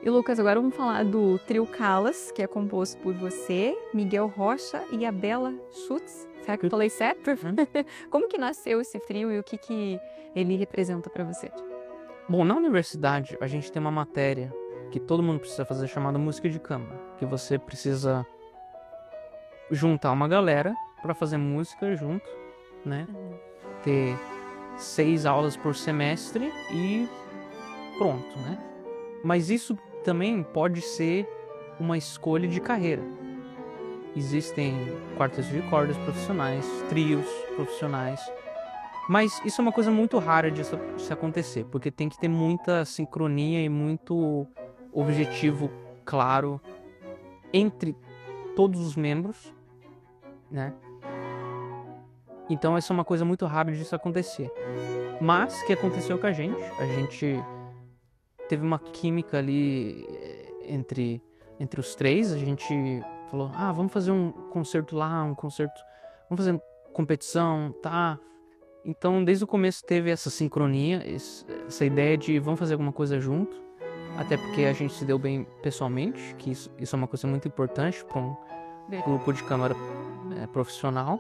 E Lucas, agora vamos falar do trio Calas, que é composto por você, Miguel Rocha e a Bela Schutz. Será que eu falei certo? Como que nasceu esse trio e o que ele representa para você? Bom, na universidade a gente tem uma matéria que todo mundo precisa fazer chamada música de câmara, que você precisa juntar uma galera para fazer música junto, né? Ter 6 aulas por semestre e pronto, né? Mas isso também pode ser uma escolha de carreira. Existem quartetos de cordas profissionais, trios profissionais, mas isso é uma coisa muito rara de se acontecer, porque tem que ter muita sincronia e muito objetivo claro entre todos os membros, né? Então essa é uma coisa muito rara de isso acontecer. Mas que aconteceu com a gente teve uma química ali entre os três, a gente falou, vamos fazer um concerto lá, vamos fazer competição, tá? Então, desde o começo teve essa sincronia, essa ideia de vamos fazer alguma coisa junto, até porque a gente se deu bem pessoalmente, que isso é uma coisa muito importante para um grupo de câmara profissional.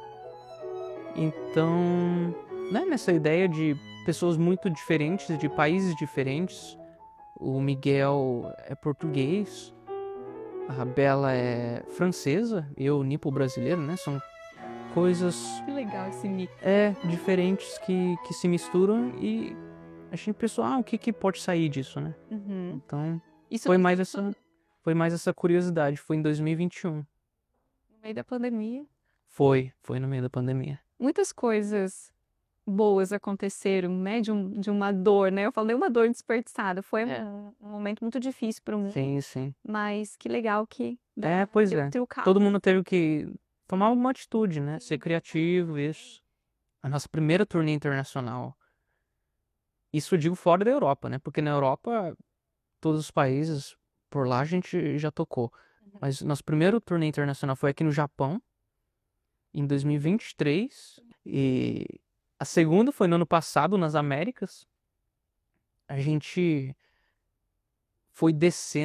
Então, né, nessa ideia de pessoas muito diferentes, de países diferentes, o Miguel é português, a Bela é francesa, eu nipo brasileiro, né? São coisas Que legal esse mix. diferentes que se misturam e a gente pensou, o que pode sair disso, né? Então, Isso foi mais essa curiosidade. Foi em 2021. no meio da pandemia. Foi no meio da pandemia. Muitas coisas boas aconteceram, né? De uma dor, né? Eu falei uma dor desperdiçada. Foi um momento muito difícil para mundo. Sim. Mas que legal que Pois é. trio Calas. Todo mundo teve que tomar uma atitude, né? Ser criativo, isso. A nossa primeira turnê internacional. Isso eu digo fora da Europa, né? Porque na Europa, todos os países por lá a gente já tocou. Mas nosso primeiro turnê internacional foi aqui no Japão, em 2023. E a segunda foi no ano passado, nas Américas. A gente foi descendo